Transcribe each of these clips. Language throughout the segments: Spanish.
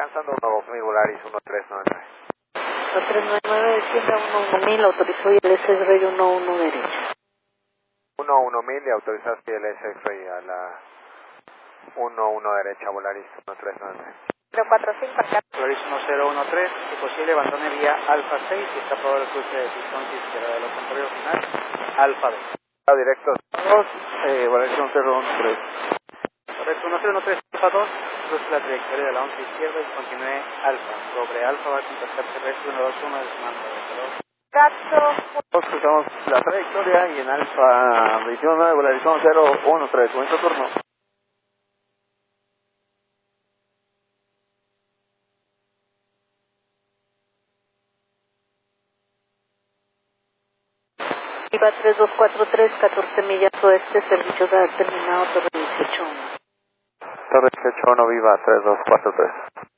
avanzando 12000 Volaris 1399. 1399, desciende a 11000, autorizó y el S-Ray 11 derecha. 11000 y autorizaste el S-Ray a la 11 derecha, Volaris 1399. 045 acá. Volaris 1013, si posible abandone vía Alfa 6 y está aprobado el cruce de pistón izquierda de lo contrario final, Alfa 2. Directo 2, Volaris 1013. Correcto, 1013 Alfa 2, cruce la trayectoria de la 11 izquierda y continúe Alfa. Sobre Alfa va a contactar terrestre 121 del mando de Gato. Cruzamos la trayectoria y en Alfa 21, Volaris 1013, buen turno. Viva 3243, 14 millas oeste, servicio terminado, Torre 181. Torre 181, Viva 3243.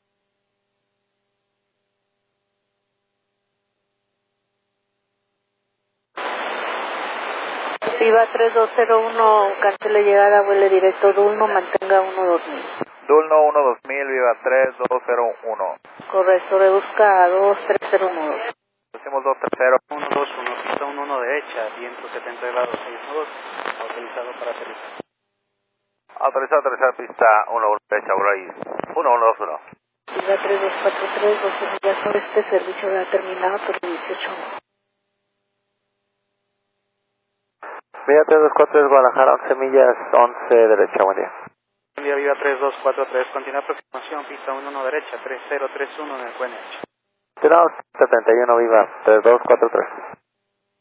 Viva 3201, cancele llegada, vuele directo Dulno, mantenga 12000. Dulno 12000, Viva 3201. Correcto, reduzca a 2301. Decimos 230. 121, pista 11 derecha, viento 70 grados 612, autorizado para aterrizar. Autorizado a aterrizar pista 1 derecha, Volaris 1121. Viva 3243, 12 millas oeste, servicio terminado, Torre 181. Viva 3243, Guadalajara 11 millas, 11 derecha, buen día. Buen día, Viva 3243, continúa aproximación, pista 11 derecha, 3031 en el QNH. Tenemos 71, Viva 3243.